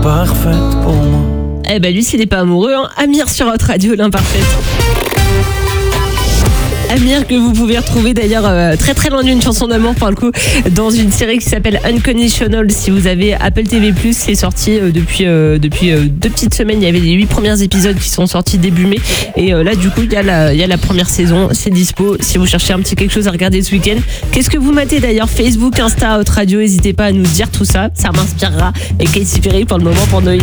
parfaite pour moi. Eh ben lui, s'il n'est pas amoureux, hein. Amir sur Hot Radio, l'imparfaite. Amir que vous pouvez retrouver d'ailleurs très très loin d'une chanson d'amour pour le coup dans une série qui s'appelle Unconditional. Si vous avez Apple TV+, c'est sorti depuis 2 petites semaines. Il y avait les 8 premiers épisodes qui sont sortis début mai et là du coup il y a la première saison, c'est dispo si vous cherchez un petit quelque chose à regarder ce week-end. Qu'est-ce que vous matez d'ailleurs? Facebook, Insta, Hot Radio, n'hésitez pas à nous dire tout ça, ça m'inspirera. Et Katy Perry pour le moment pour Noémie.